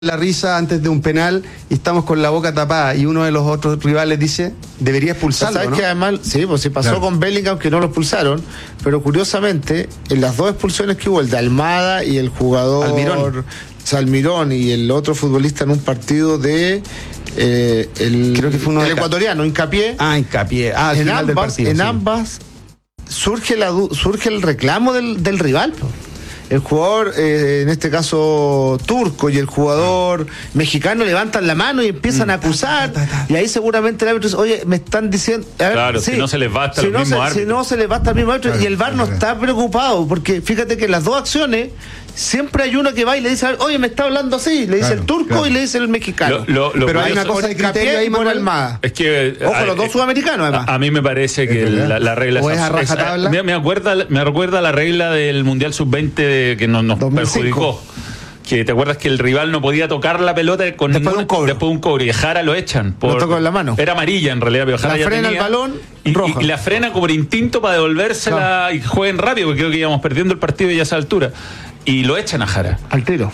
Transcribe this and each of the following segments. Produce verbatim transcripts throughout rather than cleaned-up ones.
la risa antes de un penal y estamos con la boca tapada y uno de los otros rivales dice debería expulsarlo, ¿sabes ¿no? que además, sí, pues sí pasó claro. con Bellingham, que no lo expulsaron, pero curiosamente en las dos expulsiones que hubo, el de Almada y el jugador Almirón, Salmirón y el otro futbolista en un partido de eh, el, creo que fue uno el de ecuatoriano, Hincapié. Ah, Hincapié. Ah, al en final ambas, del partido, en sí. ambas surge la surge el reclamo del, del rival. El jugador, eh, en este caso turco, y el jugador mexicano levantan la mano y empiezan mm. a acusar, ta, ta, ta, ta. Y ahí seguramente el árbitro dice, oye, me están diciendo... A ver, claro, sí, si no se les basta si al no mismo se, árbitro. Si no se les basta al mismo árbitro, claro, y el V A R no claro. está preocupado, porque fíjate que en las dos acciones siempre hay uno que va y le dice, oye, me está hablando así, le dice claro, el turco claro. y le dice el mexicano. Lo, lo, lo Pero hay una cosa de criterio ahí, por Almada. Es que... Ojo, a, los dos sudamericanos, además. A, a mí me parece que la, la regla... ¿O es a rajatabla? Me, me, acuerda, me recuerda la regla del Mundial sub veinte que nos, nos perjudicó. Que te acuerdas que el rival no podía tocar la pelota con después ningún, de un cobro. Después de un cobro. Y Jara lo echan. Por, lo tocó en la mano. Era amarilla en realidad, pero Jara la ya frena tenía, el balón, y, roja. Y, y la frena como por instinto para devolvérsela, claro. Y jueguen rápido, porque creo que íbamos perdiendo el partido ya a esa altura. Y lo echan a Jara. Al tiro.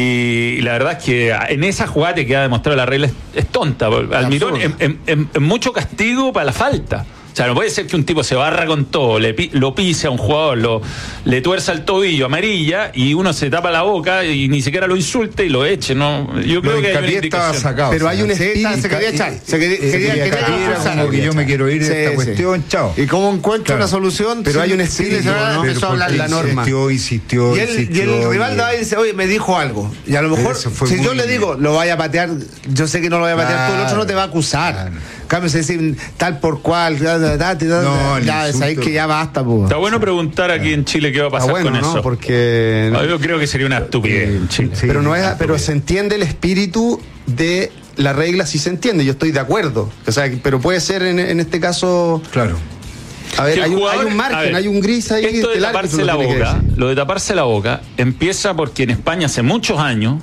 Y la verdad es que en esa jugada que ha demostrado la regla es, es tonta. Almirón en, en, en, en mucho castigo para la falta. O sea, no puede ser que un tipo se barra con todo, le, lo pise a un jugador, lo, le tuerza el tobillo, amarilla, y uno se tapa la boca y ni siquiera lo insulte y lo eche, ¿no? Yo creo que hay una estaba sacado. Pero hay un espíritu. Se quería echar. Se quería, quería, quería, quería como que yo me quiero ir de sí, esta sí. cuestión, chao. ¿Y cómo encuentra claro. una solución? Pero hay un espíritu, sí, ¿no? Empezó a hablar la norma. Insistió, insistió, y, el, insistió, y el rival y... dice, oye, me dijo algo. Y a lo mejor, si yo le digo, lo vaya a patear, yo sé que no lo vaya a patear, claro, tú, el otro no te va a acusar. Claro. Cambio, se dice tal por cual, da, da, da, da, no, ya es ahí que ya basta. Po. Está bueno preguntar aquí en Chile qué va a pasar bueno, con ¿no? eso. Porque no, yo creo que sería una estupidez en Chile. Sí, pero no es, pero se entiende el espíritu de la regla, sí se entiende, yo estoy de acuerdo. O sea, pero puede ser en, en este caso. Claro. A ver, hay, jugador, un, hay un margen, ver, hay un gris ahí. Esto de taparse la boca, lo de taparse la boca, empieza porque en España hace muchos años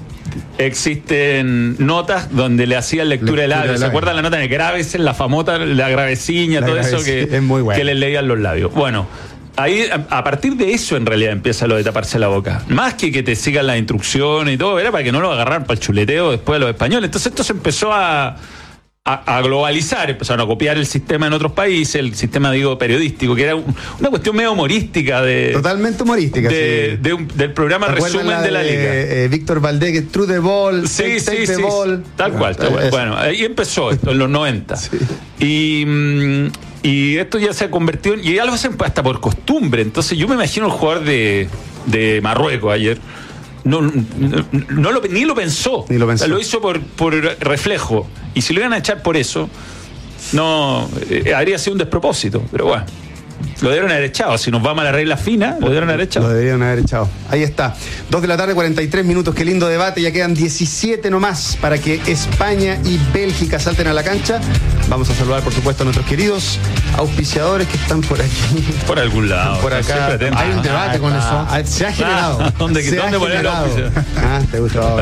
existen notas donde le hacían lectura, lectura de labios. ¿Se acuerdan la nota de Graves, la famosa, la graveciña, la todo grave, eso que, es muy bueno. que les leían los labios? Bueno, ahí a, a partir de eso en realidad empieza lo de taparse la boca. Más que que te sigan las instrucciones y todo, era para que no lo agarraran para el chuleteo después de los españoles. Entonces esto se empezó a... A, a globalizar, empezaron a copiar el sistema en otros países, el sistema, digo, periodístico, que era un, una cuestión medio humorística de... Totalmente humorística, de, sí. de un, del programa Resumen la de, de la Liga. Eh, Víctor Valdés, que True the Ball, sí, take, sí, take sí, the ball. Tal cual, tal cual. Bueno, ahí empezó esto, en los noventa. Sí. Y... Y esto ya se ha convertido en... Y ya lo hacen hasta por costumbre. Entonces yo me imagino el jugador de, de Marruecos ayer... No, no, no lo, ni lo pensó. Ni lo pensó. Lo hizo por, por reflejo. Y si lo iban a echar por eso, no eh, habría sido un despropósito. Pero bueno, lo debieron haber echado. Si nos vamos a la regla fina, lo debieron haber echado. Lo debieron haber echado. Ahí está. Dos de la tarde, cuarenta y tres minutos. Qué lindo debate. Ya quedan diecisiete nomás para que España y Bélgica salten a la cancha. Vamos a saludar, por supuesto, a nuestros queridos auspiciadores que están por aquí. Por algún lado. Por acá. Hay un debate ah, con ah, eso. Se ha generado. Ah, ¿Dónde, se ¿dónde ha poner el auspicio? Ah, te gustó.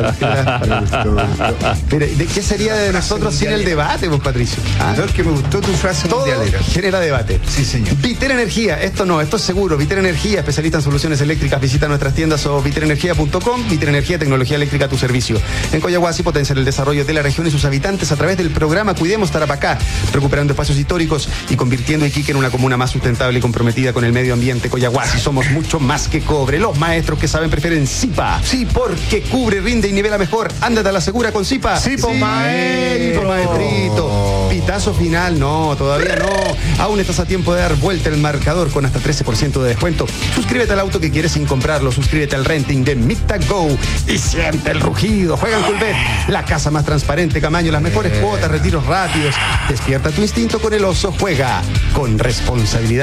Mira, ¿de qué sería de nosotros sin el debate, vos, Patricio? Ah, no, es que me gustó tu frase todo mundialera. Genera debate. Sí, señor. Vitera Energía, esto no, esto es seguro. Vitera Energía, especialista en soluciones eléctricas. Visita nuestras tiendas o vitera energía punto com. Vitera Energía, tecnología eléctrica a tu servicio. En Coyahuasi potencian el desarrollo de la región y sus habitantes a través del programa Cuidemos Tarapacá, recuperando espacios históricos y convirtiendo Iquique en una comuna más sustentable y comprometida con el medio ambiente. Coyahuasi, somos mucho más que cobre. Los maestros que saben prefieren Zipa. Sí, porque cubre, rinde y nivela mejor. Ándate a la segura con Zipa. Sí, po, maestro. Maestrito. Pitazo final, no, todavía no. Aún estás a tiempo de dar vuelta el marcador con hasta trece por ciento de descuento. Suscríbete al auto que quieres sin comprarlo. Suscríbete al renting de Mita Go y siente el rugido. Juega en Culbet, la casa más transparente, Camaño, las mejores cuotas, retiros rápidos. Despierta tu instinto con el oso. Juega con responsabilidad.